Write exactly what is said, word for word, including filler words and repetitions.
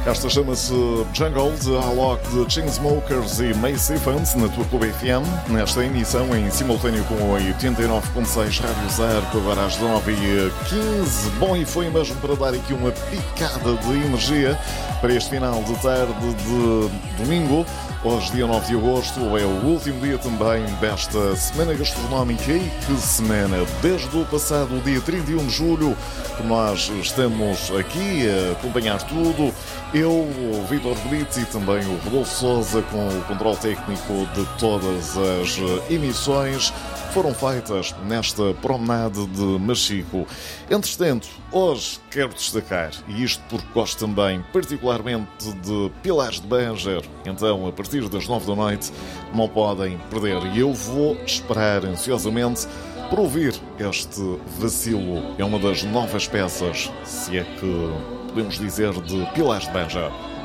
Esta chama-se Jungle, de Alok, de Chainsmokers e Macy Fans, na tua Clube F M, nesta emissão em simultâneo com o oitenta e nove ponto seis Rádio Zero, agora às nove e quinze. Bom, e foi mesmo para dar aqui uma picada de energia para este final de tarde de domingo. Hoje, dia nove de agosto, é o último dia também desta semana gastronómica. E que semana! Desde o passado dia trinta e um de julho, que nós estamos aqui a acompanhar tudo. Eu, o Vítor Brito e também o Rodolfo Sousa, com o controle técnico de todas as emissões, foram feitas nesta promenade de Machico. Entretanto, hoje quero destacar, e isto porque gosto também particularmente de Pilares de Beja, então a partir das nove da noite não podem perder. E eu vou esperar ansiosamente por ouvir este Vacilo. É uma das novas peças, se é que podemos dizer, de Pilares de Beja.